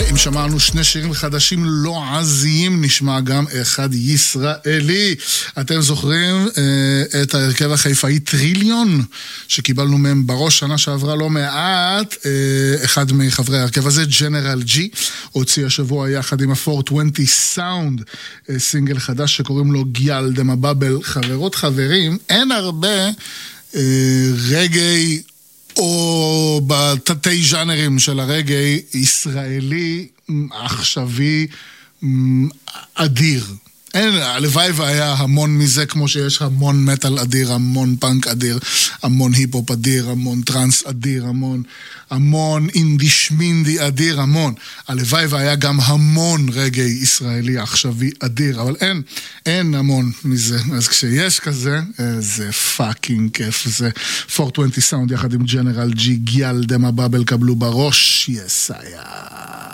אם שמענו שני שירים חדשים לועזיים, נשמע גם אחד ישראלי. אתם זוכרים את ההרכב החיפאי טריליון, שקיבלנו מהם בראש שנה שעברה לא מעט. אחד מחברי ההרכב הזה, ג'נרל ג'י, הוציא השבוע יחד עם ה-420 סאונד סינגל חדש שקוראים לו גיאל דמה בבל. חברות חברים, אין הרבה רגעי או בתתי ז'אנרים של הרגעי ישראלי עכשווי אדיר. אין, הלוואי והיה המון מזה, כמו שיש המון מטל אדיר, המון פאנק אדיר, המון היפ-הופ אדיר, המון טרנס אדיר, המון אינדי שמינדי אדיר, המון. הלוואי והיה גם המון רגעי ישראלי עכשווי אדיר, אבל אין המון מזה. אז כשיש כזה, זה פאקינג כיף. זה 420 סאונד יחד עם ג'נרל ג'י, גיאל דמה בבל, קבלו בראש, יסאיה.